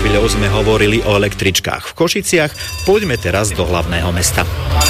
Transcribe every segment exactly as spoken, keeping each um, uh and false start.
chvíľou sme hovorili o električkách v Košiciach, poďme teraz do hlavného mesta.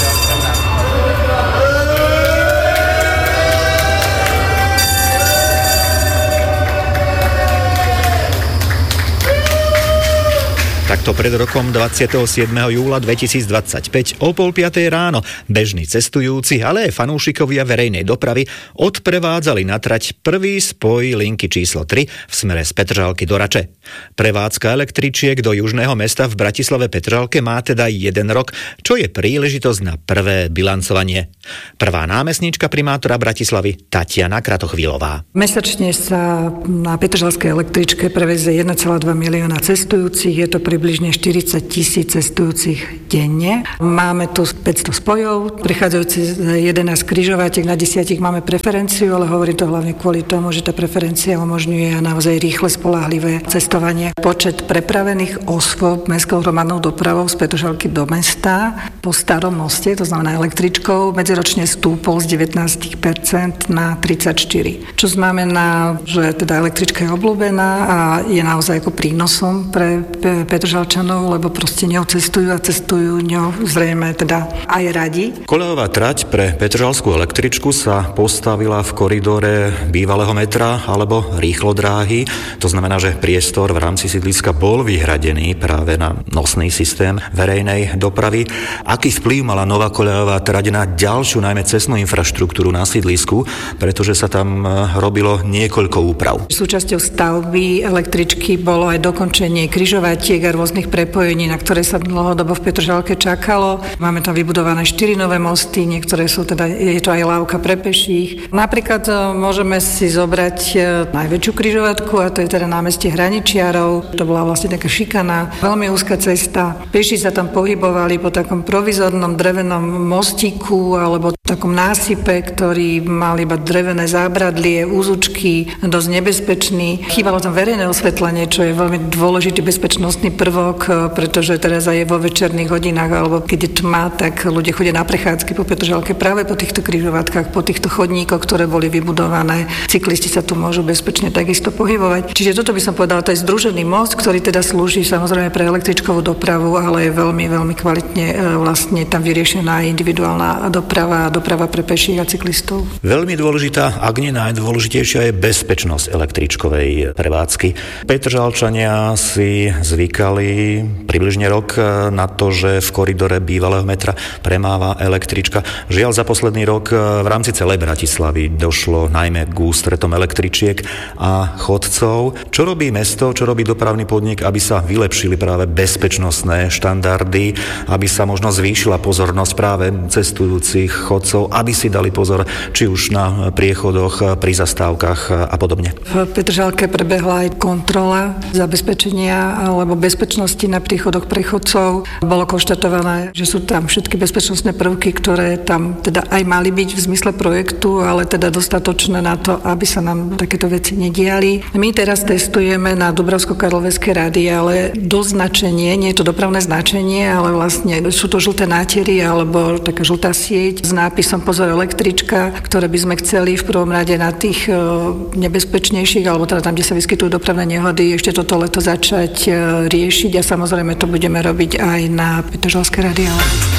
Takto pred rokom dvadsiateho siedmeho júla dvetisícdvadsaťpäť o pol piatej ráno bežní cestujúci, ale aj fanúšikovia verejnej dopravy odprevádzali na trať prvý spoj linky číslo tri v smere z Petržalky do Rače. Prevádzka električiek do južného mesta v Bratislave Petržalke má teda jeden rok, čo je príležitosť na prvé bilancovanie. Prvá námestníčka primátora Bratislavy Tatiana Kratochvílová. Mesačne sa na petržalskej električke prevezie jeden celá dva milióna cestujúcich, je to pri približne štyridsať tisíc cestujúcich denne. Máme tu päťsto spojov, prichádzajúci jedenásť križovatek, na desiatich máme preferenciu, ale hovorím to hlavne kvôli tomu, že tá preferencia umožňuje naozaj rýchle, spoľahlivé cestovanie. Počet prepravených osôb mestskou hromadnou dopravou z Petržalky do mesta po starom moste, to znamená električkou, medziročne stúpol z devätnásť percent na tridsaťštyri percent. Čo znamená, že teda električka je obľúbená a je naozaj ako prínosom pre Petržalčanov, lebo proste ňou cestujú a cestujú ňou zrejme teda aj radi. Koľajová trať pre petržalskú električku sa postavila v koridore bývalého metra alebo rýchlodráhy. To znamená, že priestor v rámci sídliska bol vyhradený práve na nosný systém verejnej dopravy. Aký vplyv mala nová koľajová trať na ďalšiu, najmä cestnú infraštruktúru na sídlisku, pretože sa tam robilo niekoľko úprav. Súčasťou stavby električky bolo aj dokončenie križovatiek a rôznych prepojení, na ktoré sa dlhodobo v Petržalke čakalo. Máme tam vybudované štyri nové mosty, niektoré sú teda, je to aj lávka pre peších. Napríklad môžeme si zobrať najväčšiu križovatku, a to je teda námestie Hraničiarov. To bola vlastne taká šikana, veľmi úzka cesta. Peši sa tam pohybovali po takom provizornom drevenom mostíku alebo takom násype, ktorý mal iba drevené zábradlie, úzučky, dosť nebezpečný. Chýbalo tam verejné osvetlenie, čo je veľmi dôležitý bezpečnostný prvok, pretože teraz aj vo večerných hodinách alebo keď je tma, tak ľudia chodia na prechádzky po Petržalke práve po týchto križovatkách, po týchto chodníkoch, ktoré boli vybudované. Cyklisti sa tu môžu bezpečne takisto pohybovať. Čiže toto by som povedala, to je združený most, ktorý teda slúži samozrejme pre električkovú dopravu, ale je veľmi, veľmi kvalitne vlastne tam vyriešená individuálna doprava a doprava pre peších a cyklistov. Veľmi dôležitá, ak nie najdôležitejšia, je bezpečnosť električkovej prevádzky. Petržalčania si zvykali približne rok na to, že v koridore bývalého metra premáva električka. Žiaľ, za posledný rok v rámci celej Bratislavy došlo najmä k ústretom električiek a chodcov. Čo robí mesto, čo robí dopravný podnik, aby sa vylepšili práve bezpečnostné štandardy, aby sa možno zvýšila pozornosť práve cestujúcich chodcov, aby si dali pozor či už na priechodoch, pri zastávkach a podobne. V Petržalke prebehla aj kontrola zabezpečenia alebo bezpečnosti na príchodoch pre chodcov. Bolo konštatované, že sú tam všetky bezpečnostné prvky, ktoré tam teda aj mali byť v zmysle projektu, ale teda dostatočné na to, aby sa nám takéto veci nediali. My teraz testujeme na Dubravsko-Karlovéskej rady, ale doznačenie, nie je to dopravné značenie, ale vlastne sú to žlté nátery alebo taká žltá sieť s nápisom Pozor električka, ktoré by sme chceli v prvom rade na tých nebezpečnejších alebo teda tam, kde sa vyskytujú dopravné nehody, ešte toto leto začať riešiť a samozrejme to budeme robiť aj na Petržalskej radiále.